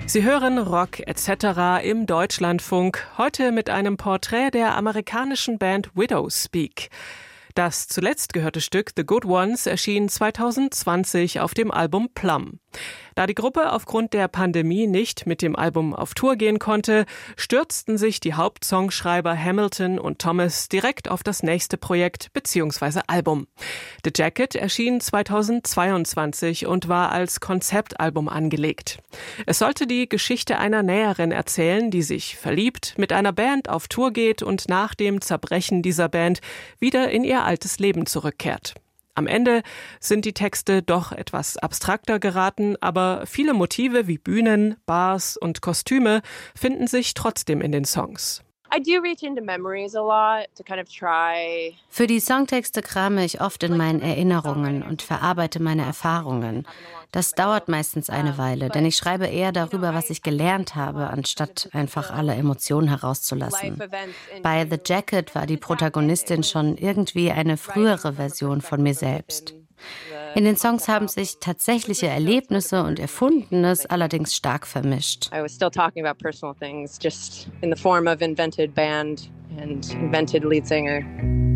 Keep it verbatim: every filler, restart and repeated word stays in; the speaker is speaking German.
Sie hören Rock et cetera im Deutschlandfunk, heute mit einem Porträt der amerikanischen Band Widowspeak. Das zuletzt gehörte Stück The Good Ones erschien zwanzig zwanzig auf dem Album Plum. Da die Gruppe aufgrund der Pandemie nicht mit dem Album auf Tour gehen konnte, stürzten sich die Hauptsongschreiber Hamilton und Thomas direkt auf das nächste Projekt bzw. Album. The Jacket erschien zweitausendzweiundzwanzig und war als Konzeptalbum angelegt. Es sollte die Geschichte einer Näherin erzählen, die sich verliebt, mit einer Band auf Tour geht und nach dem Zerbrechen dieser Band wieder in ihr altes Leben zurückkehrt. Am Ende sind die Texte doch etwas abstrakter geraten, aber viele Motive wie Bühnen, Bars und Kostüme finden sich trotzdem in den Songs. Für die Songtexte krame ich oft in meinen Erinnerungen und verarbeite meine Erfahrungen. Das dauert meistens eine Weile, denn ich schreibe eher darüber, was ich gelernt habe, anstatt einfach alle Emotionen herauszulassen. Bei The Jacket war die Protagonistin schon irgendwie eine frühere Version von mir selbst. In den Songs haben sich tatsächliche Erlebnisse und Erfundenes allerdings stark vermischt. I was still talking about personal things, just in the form of invented band and invented lead singer.